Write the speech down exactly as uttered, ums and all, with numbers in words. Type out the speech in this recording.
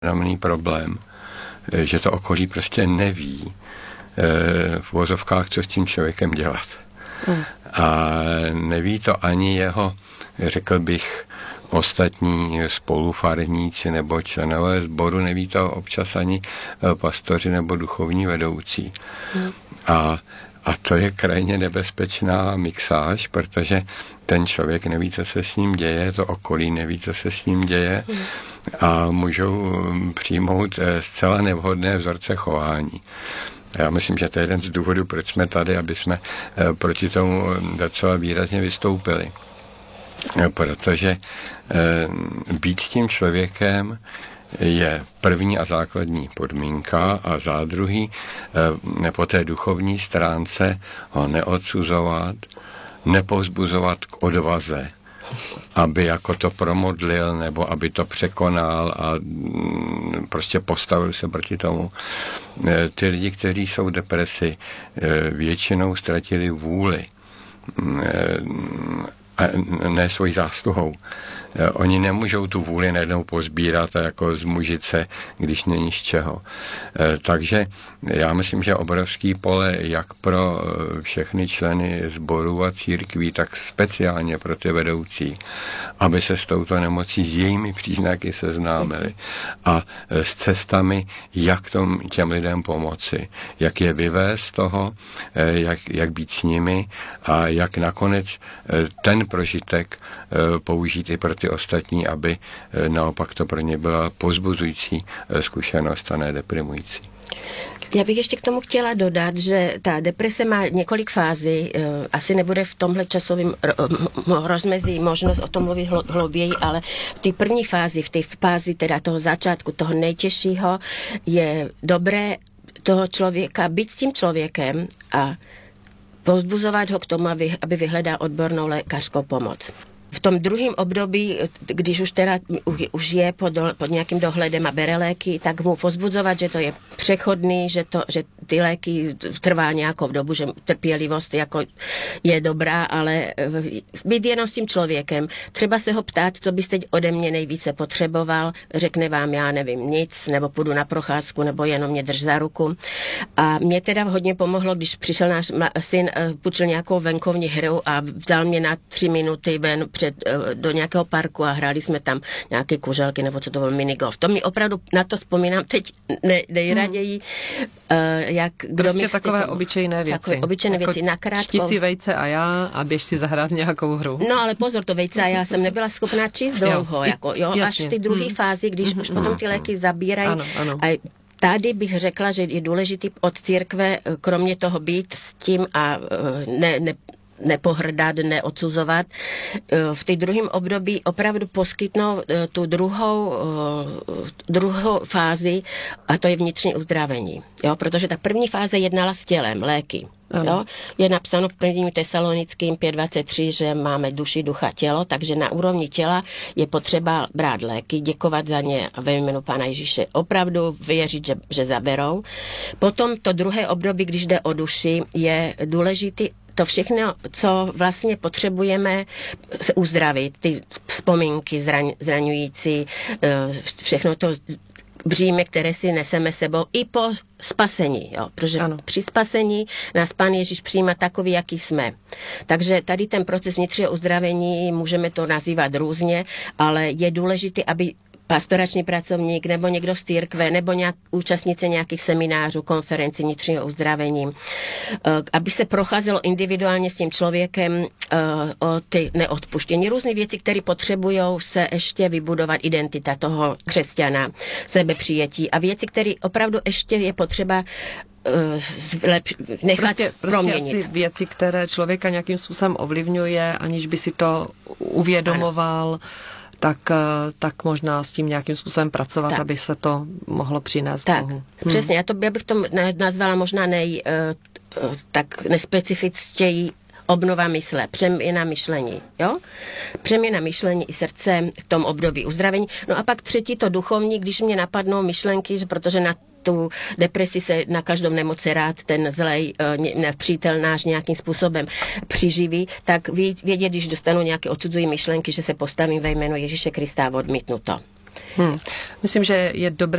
znamený problém, že to okolí prostě neví v uvozovkách, co s tím člověkem dělat. Mm. A neví to ani jeho, řekl bych, ostatní spolufarníci nebo členové sboru, neví to občas ani pastoři nebo duchovní vedoucí. Mm. A A to je krajně nebezpečná mixáž, protože ten člověk neví, co se s ním děje, to okolí neví, co se s ním děje a můžou přijmout zcela nevhodné vzorce chování. Já myslím, že to je jeden z důvodů, proč jsme tady, aby jsme proti tomu docela výrazně vystoupili. Protože být s tím člověkem je první a základní podmínka a za druhý po té duchovní stránce ho neodsuzovat, nepovzbuzovat k odvaze, aby jako to promodlil nebo aby to překonal a prostě postavil se proti tomu. Ty lidi, kteří jsou v depresi, většinou ztratili vůli a ne svojí zásluhou. Oni nemůžou tu vůli najednou pozbírat a jako zmužit se, když není z čeho. Takže já myslím, že obrovský pole jak pro všechny členy sborů a církví, tak speciálně pro ty vedoucí, aby se s touto nemocí, s jejími příznaky seznámili a s cestami, jak tom, těm lidem pomoci, jak je vyvést z toho, jak, jak být s nimi a jak nakonec ten prožitek použít i pro ty ostatní, aby naopak to pro ně byla povzbuzující zkušenost a ne deprimující. Já bych ještě k tomu chtěla dodat, že ta deprese má několik fází. Asi nebude v tomhle časovém rozmezí možnost o tom mluvit hlouběji, ale v té první fázi, v té fázi teda toho začátku, toho nejtěžšího, je dobré toho člověka být s tím člověkem a povzbuzovat ho k tomu, aby, aby vyhledal odbornou lékařskou pomoc. V tom druhém období, když už teda už je pod, pod nějakým dohledem a bere léky, tak mu pozbudzovat, že to je přechodný, že, to, že ty léky trvá nějakou dobu, že trpělivost jako je dobrá, ale být jenom s tím člověkem. Třeba se ho ptát, co byste ode mě nejvíce potřeboval, řekne vám, já nevím nic, nebo půjdu na procházku, nebo jenom mě drž za ruku. A mě teda hodně pomohlo, když přišel náš syn, půjčil nějakou venkovní hru a vzal mě na tři minuty ven před, do nějakého parku a hráli jsme tam nějaké kuželky, nebo co to byl minigolf. To mi opravdu, na to vzpomínám teď ne, nejraději, hmm. uh, jak kdo prostě takové obyčejné věci. Takové obyčejné jako věci, nakrátko. Čti si vejce a já a běž si zahrát nějakou hru. No ale pozor, to vejce a já jsem nebyla schopná číst dlouho, jo, jako, jo, až v té druhé hmm. fázi, když hmm. už potom ty léky zabírají. Ano, ano. A tady bych řekla, že je důležitý od církve, kromě toho být s tím a ne, ne nepohrdat, neodsuzovat. V té druhém období opravdu poskytnou tu druhou, druhou fázi a to je vnitřní uzdravení. Jo? Protože ta první fáze jednala s tělem, léky. Jo? Je napsáno v prvním Tesalonickým pět dvacet tři, že máme duši, ducha, tělo, takže na úrovni těla je potřeba brát léky, děkovat za ně a ve jménu Pána Ježíše opravdu věřit, že, že zaberou. Potom to druhé období, když jde o duši, je důležitý to všechno, co vlastně potřebujeme uzdravit, ty vzpomínky zraň, zraňující, všechno to břímě, které si neseme sebou i po spasení, jo, protože ano. Při spasení nás Pán Ježíš přijímá takový, jaký jsme. Takže tady ten proces vnitřního uzdravení, můžeme to nazývat různě, ale je důležité, aby pastorační pracovník nebo někdo z církve nebo nějak, účastnice nějakých seminářů, konferencí vnitřního uzdravení, aby se procházelo individuálně s tím člověkem uh, o ty neodpuštění. Různé věci, které potřebují se ještě vybudovat identita toho křesťana, sebepřijetí a věci, které opravdu ještě je potřeba Lep, nechat prostě, prostě asi věci, které člověka nějakým způsobem ovlivňuje, aniž by si to uvědomoval, ano. Tak, tak možná s tím nějakým způsobem pracovat, tak. Aby se to mohlo přinést tak, Bohu. Přesně, já to já bych to nazvala možná nej, tak nespecifičtěji obnova mysle, přeměna myšlení, jo? Přeměna myšlení i srdce v tom období uzdravení. No a pak třetí to duchovní, když mě napadnou myšlenky, že protože na tu depresi se na každém nemoci rád ten zlej přítel náš nějakým způsobem přiživí, tak vědět, když dostanu nějaké odsudzují myšlenky, že se postavím ve jménu Ježíše Krista a odmítnu to. Hmm. Myslím, že je dobré